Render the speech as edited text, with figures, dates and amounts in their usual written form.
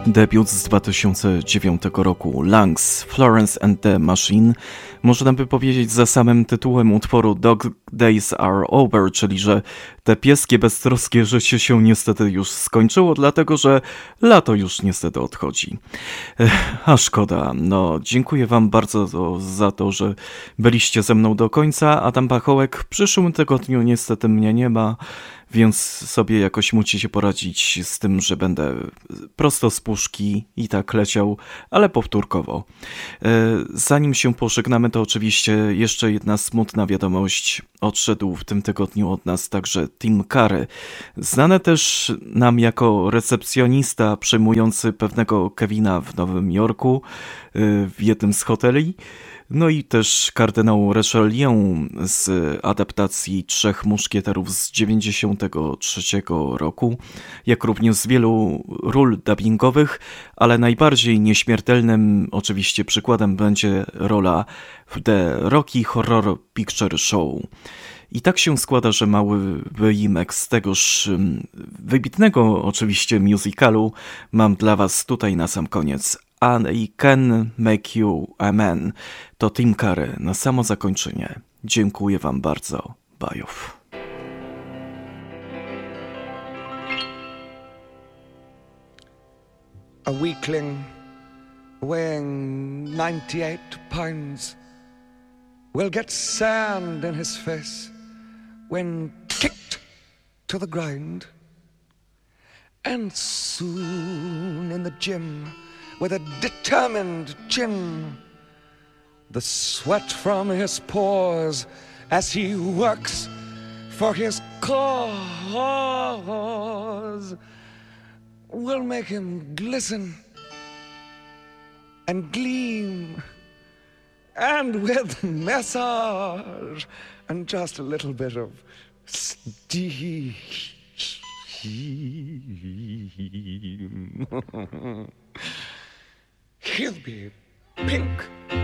Debiut z 2009 roku Lungs, Florence and the Machine, można by powiedzieć za samym tytułem utworu Dog Days Are Over, czyli że te pieskie, beztroskie życie się niestety już skończyło, dlatego że lato już niestety odchodzi. A szkoda, dziękuję wam bardzo za to, że byliście ze mną do końca. Adam Pachołek, w przyszłym tygodniu niestety mnie nie ma, więc sobie jakoś musicie poradzić z tym, że będę prosto z puszki i tak leciał, ale powtórkowo. Zanim się pożegnamy, to oczywiście jeszcze jedna smutna wiadomość. Odszedł w tym tygodniu od nas także Tim Curry, znany też nam jako recepcjonista przejmujący pewnego Kevina w Nowym Jorku w jednym z hoteli. No i też kardynał Richelieu z adaptacji Trzech Muszkieterów z 1993 roku, jak również z wielu ról dubbingowych, ale najbardziej nieśmiertelnym oczywiście przykładem będzie rola w The Rocky Horror Picture Show. I tak się składa, że mały wyimek z tegoż wybitnego oczywiście musicalu mam dla was tutaj na sam koniec. I Can Make You a Man. To Tim Curry na samo zakończenie. Dziękuję wam bardzo. Bajów. A weakling weighing 98 pounds will get sand in his face when kicked to the ground. And soon in the gym, with a determined chin, the sweat from his pores as he works for his cause will make him glisten and gleam, and with massage and just a little bit of steam he'll be pink